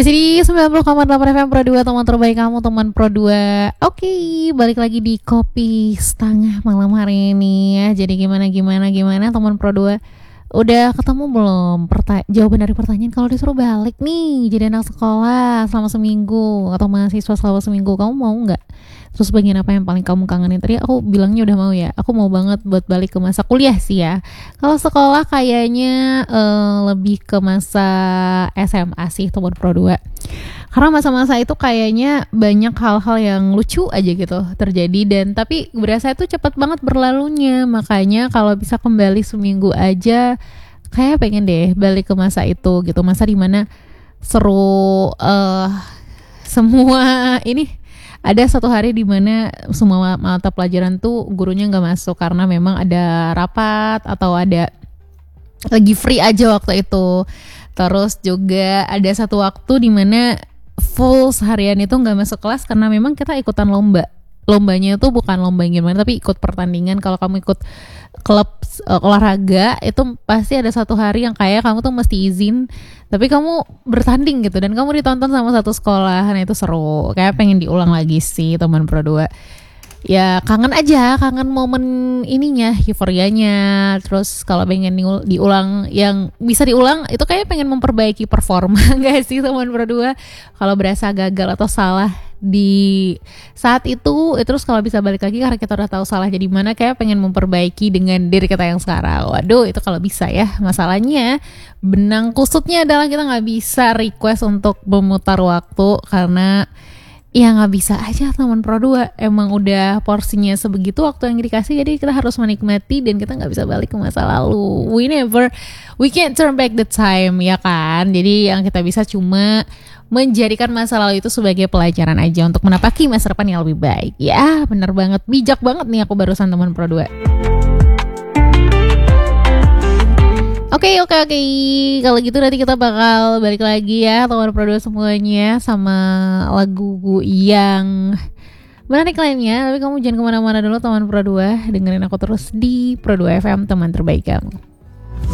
Masih di 90,8 FM Pro 2, teman terbaik kamu, teman Pro 2. Oke, balik lagi di Kopi Setengah malam hari ini ya. Jadi gimana teman Pro 2? Udah ketemu belum jawaban dari pertanyaan kalau disuruh balik nih jadi anak sekolah selama seminggu atau mahasiswa selama seminggu, kamu mau nggak? Terus bagian apa yang paling kamu kangenin? Tadi aku bilangnya udah mau ya. Aku mau banget buat balik ke masa kuliah sih ya. Kalau sekolah kayaknya lebih ke masa SMA sih, teman Pro 2. Karena masa-masa itu kayaknya banyak hal-hal yang lucu aja gitu terjadi, dan tapi berasa itu cepat banget berlalunya. Makanya kalau bisa kembali seminggu aja, kayak pengen deh balik ke masa itu gitu. Masa dimana seru, semua ini. Ada satu hari di mana semua mata pelajaran tuh gurunya nggak masuk karena memang ada rapat atau ada lagi free aja waktu itu. Terus juga ada satu waktu di mana full seharian itu nggak masuk kelas karena memang kita ikutan lomba. Lombanya itu bukan lomba yang gimana, tapi ikut pertandingan. Kalau kamu ikut klub olahraga itu pasti ada satu hari yang kayak kamu tuh mesti izin, tapi kamu bertanding gitu dan kamu ditonton sama satu sekolah. Nah itu seru, kayak pengen diulang lagi sih teman Pro 2. Ya kangen aja, kangen momen ininya, euforianya. Terus kalau pengen diulang, yang bisa diulang itu kayak pengen memperbaiki performa gak sih teman Pro 2? Kalau berasa gagal atau salah di saat itu, terus kalau bisa balik lagi karena kita udah tahu salahnya di mana, kayak pengen memperbaiki dengan diri kita yang sekarang. Waduh, itu kalau bisa ya. Masalahnya benang kusutnya adalah kita nggak bisa request untuk memutar waktu karena ya nggak bisa aja teman Pro 2. Emang udah porsinya sebegitu waktu yang dikasih, jadi kita harus menikmati dan kita nggak bisa balik ke masa lalu. We can't turn back the time, ya kan? Jadi yang kita bisa cuma menjadikan masa lalu itu sebagai pelajaran aja untuk menapaki masa depan yang lebih baik. Ya bener banget, bijak banget nih aku barusan teman Pro 2. Oke. Kalau gitu nanti kita bakal balik lagi ya teman Pro 2 semuanya sama lagu yang menarik lainnya. Tapi kamu jangan kemana-mana dulu teman Pro 2. Dengerin aku terus di Pro 2 FM, teman terbaik kamu.